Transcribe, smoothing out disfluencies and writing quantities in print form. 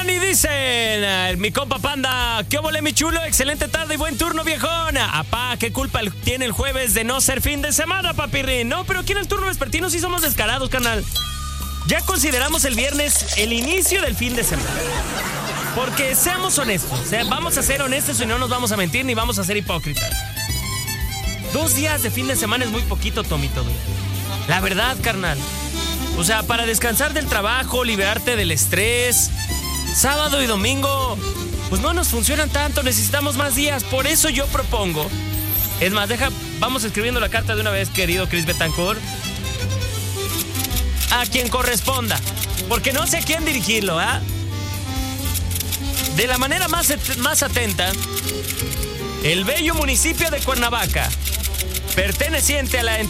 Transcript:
y dicen, mi compa Panda, ¿qué obole mi chulo? Excelente tarde y buen turno, viejona. Apá, ¿qué culpa tiene el jueves de no ser fin de semana, papirrín? No, pero aquí en el turno vespertino sí somos descarados, carnal. Ya consideramos el viernes el inicio del fin de semana. Porque seamos honestos, vamos a ser honestos y no nos vamos a mentir ni vamos a ser hipócritas. 2 días de fin de semana es muy poquito, Tomito. La verdad, carnal. O sea, para descansar del trabajo, liberarte del estrés, sábado y domingo, pues no nos funcionan tanto, necesitamos más días. Por eso yo propongo, es más, vamos escribiendo la carta de una vez, querido Chris Betancourt, a quien corresponda, porque no sé a quién dirigirlo, ¿ah? De la manera más atenta, el bello municipio de Cuernavaca, perteneciente a la